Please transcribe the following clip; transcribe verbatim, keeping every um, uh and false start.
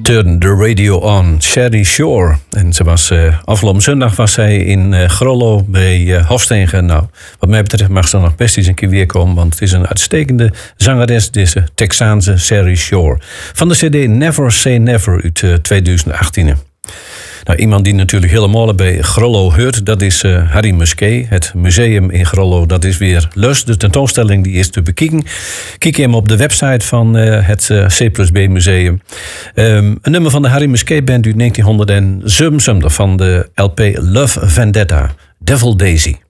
Turn the radio on, Sherry Shore. En ze was, uh, afgelopen zondag was zij in uh, Grollo bij uh, Hofstegen. Nou, wat mij betreft mag ze nog best eens een keer weer komen, want het is een uitstekende zangeres, deze Texaanse Sherry Shore. Van de cd Never Say Never uit uh, twintig achttien. Nou, iemand die natuurlijk helemaal bij Grollo hoort, dat is uh, Harry Musquet. Het museum in Grollo, dat is weer lus. De tentoonstelling die is te bekijken. Kijk hem op de website van uh, het uh, C plus B museum. Um, een nummer van de Harry Musquet Band uit negentienhonderdzevenenzeventig van de L P Love Vendetta, Devil Daisy.